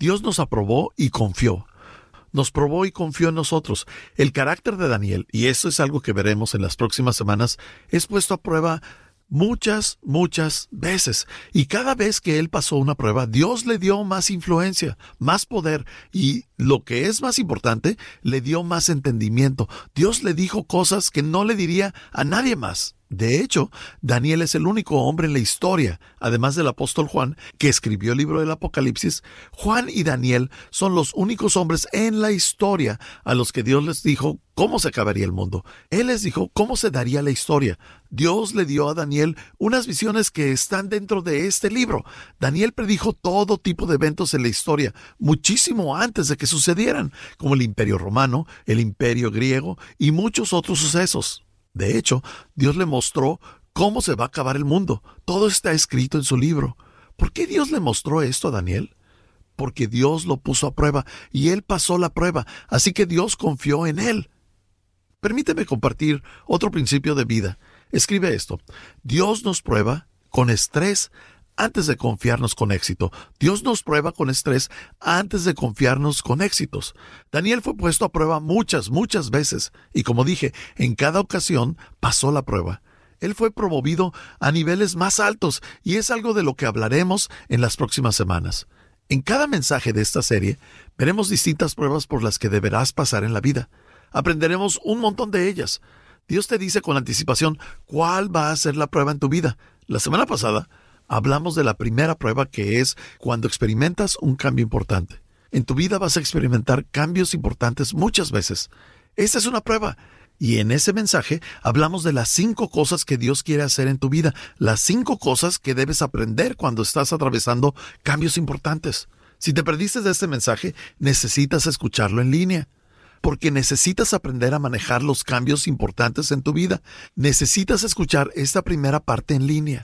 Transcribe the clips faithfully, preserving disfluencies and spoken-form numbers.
Dios nos aprobó y confió. Nos probó y confió en nosotros. El carácter de Daniel, y eso es algo que veremos en las próximas semanas, es puesto a prueba muchas, muchas veces. Y cada vez que él pasó una prueba, Dios le dio más influencia, más poder y, lo que es más importante, le dio más entendimiento. Dios le dijo cosas que no le diría a nadie más. De hecho, Daniel es el único hombre en la historia, además del apóstol Juan, que escribió el libro del Apocalipsis. Juan y Daniel son los únicos hombres en la historia a los que Dios les dijo cómo se acabaría el mundo. Él les dijo cómo se daría la historia. Dios le dio a Daniel unas visiones que están dentro de este libro. Daniel predijo todo tipo de eventos en la historia, muchísimo antes de que sucedieran, como el Imperio Romano, el Imperio Griego y muchos otros sucesos. De hecho, Dios le mostró cómo se va a acabar el mundo. Todo está escrito en su libro. ¿Por qué Dios le mostró esto a Daniel? Porque Dios lo puso a prueba y él pasó la prueba, así que Dios confió en él. Permíteme compartir otro principio de vida. Escribe esto: Dios nos prueba con estrés antes de confiarnos con éxito. Dios nos prueba con estrés antes de confiarnos con éxitos. Daniel fue puesto a prueba muchas, muchas veces, y como dije, en cada ocasión pasó la prueba. Él fue promovido a niveles más altos, y es algo de lo que hablaremos en las próximas semanas. En cada mensaje de esta serie, veremos distintas pruebas por las que deberás pasar en la vida. Aprenderemos un montón de ellas. Dios te dice con anticipación cuál va a ser la prueba en tu vida. La semana pasada hablamos de la primera prueba, que es cuando experimentas un cambio importante. En tu vida vas a experimentar cambios importantes muchas veces. Esta es una prueba. Y en ese mensaje hablamos de las cinco cosas que Dios quiere hacer en tu vida. Las cinco cosas que debes aprender cuando estás atravesando cambios importantes. Si te perdiste de este mensaje, necesitas escucharlo en línea. Porque necesitas aprender a manejar los cambios importantes en tu vida. Necesitas escuchar esta primera parte en línea.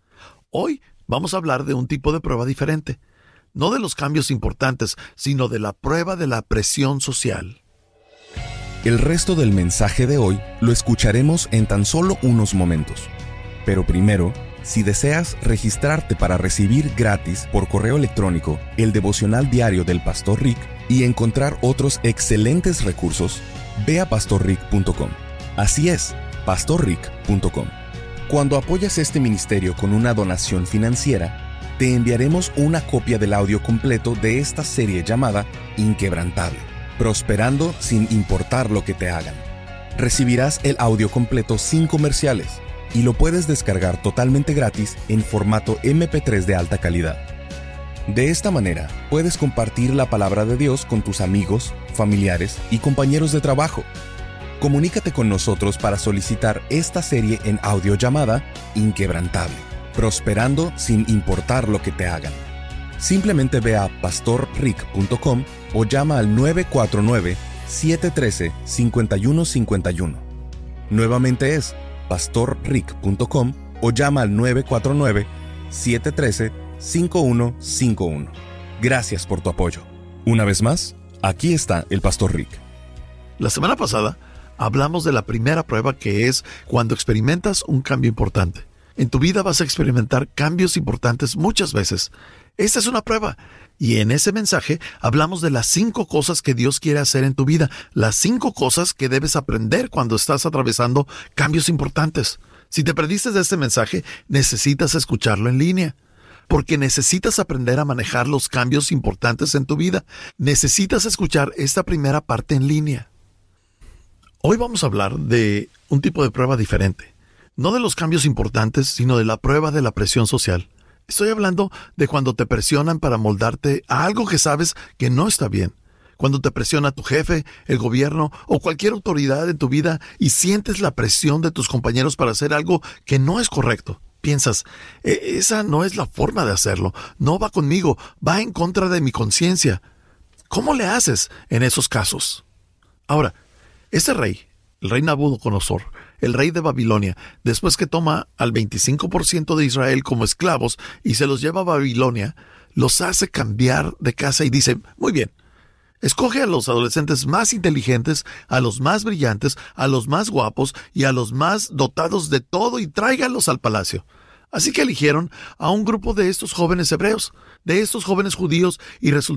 Hoy vamos a hablar de un tipo de prueba diferente. No de los cambios importantes, sino de la prueba de la presión social. El resto del mensaje de hoy lo escucharemos en tan solo unos momentos. Pero primero, si deseas registrarte para recibir gratis por correo electrónico el devocional diario del Pastor Rick y encontrar otros excelentes recursos, ve a pastor rick punto com. Así es, pastor rick punto com. Cuando apoyas este ministerio con una donación financiera, te enviaremos una copia del audio completo de esta serie llamada Inquebrantable, prosperando sin importar lo que te hagan. Recibirás el audio completo sin comerciales y lo puedes descargar totalmente gratis en formato eme pe tres de alta calidad. De esta manera, puedes compartir la palabra de Dios con tus amigos, familiares y compañeros de trabajo. Comunícate con nosotros para solicitar esta serie en audio llamada Inquebrantable, prosperando sin importar lo que te hagan. Simplemente ve a pastor rick punto com o llama al nueve cuatro nueve, siete uno tres, cinco uno cinco uno. Nuevamente es pastor rick punto com o llama al nueve cuatro nueve, siete uno tres, cinco uno cinco uno. Gracias por tu apoyo. Una vez más, aquí está el Pastor Rick. La semana pasada hablamos de la primera prueba, que es cuando experimentas un cambio importante. En tu vida vas a experimentar cambios importantes muchas veces. Esta es una prueba. Y en ese mensaje hablamos de las cinco cosas que Dios quiere hacer en tu vida. Las cinco cosas que debes aprender cuando estás atravesando cambios importantes. Si te perdiste de este mensaje, necesitas escucharlo en línea. Porque necesitas aprender a manejar los cambios importantes en tu vida. Necesitas escuchar esta primera parte en línea. Hoy vamos a hablar de un tipo de prueba diferente. No de los cambios importantes, sino de la prueba de la presión social. Estoy hablando de cuando te presionan para moldarte a algo que sabes que no está bien. Cuando te presiona tu jefe, el gobierno o cualquier autoridad en tu vida y sientes la presión de tus compañeros para hacer algo que no es correcto. Piensas, e- esa no es la forma de hacerlo. No va conmigo, va en contra de mi conciencia. ¿Cómo le haces en esos casos? Ahora, ese rey, el rey Nabucodonosor, el rey de Babilonia, después que toma al veinticinco por ciento de Israel como esclavos y se los lleva a Babilonia, los hace cambiar de casa y dice, muy bien, escoge a los adolescentes más inteligentes, a los más brillantes, a los más guapos y a los más dotados de todo y tráigalos al palacio. Así que eligieron a un grupo de estos jóvenes hebreos, de estos jóvenes judíos, y resultó